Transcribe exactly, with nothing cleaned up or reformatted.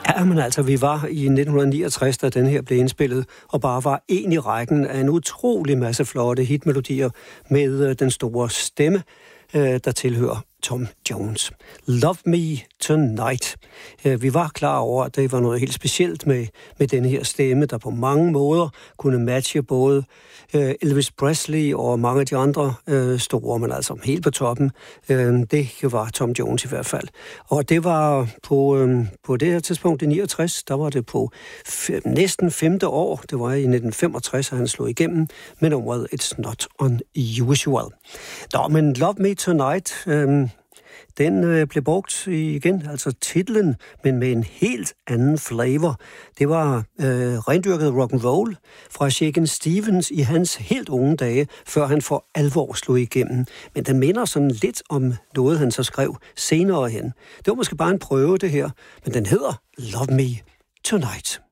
Ja, men altså, vi var i nitten niogtres, da den her blev indspillet, og bare var en i rækken af en utrolig masse flotte hitmelodier med øh, den store stemme, øh, der tilhører Tom Jones. Love Me Tonight. Øh, vi var klar over, at det var noget helt specielt med, med den her stemme, der på mange måder kunne matche både øh, Elvis Presley og mange af de andre øh, store, men altså helt på toppen. Øh, det var Tom Jones i hvert fald. Og det var på, øh, på det her tidspunkt i niogtres, der var det på f- næsten femte år. Det var i nitten femogtres, at han slog igennem med nummeret It's Not Unusual. Nå, men Love Me Tonight... Øh, Den øh, blev brugt igen, altså titlen, men med en helt anden flavor. Det var øh, rendyrket rock'n'roll fra Shakin' Stevens i hans helt unge dage, før han for alvor slog igennem. Men den minder sådan lidt om noget, han så skrev senere hen. Det var måske bare en prøve, det her, men den hedder Love Me Tonight.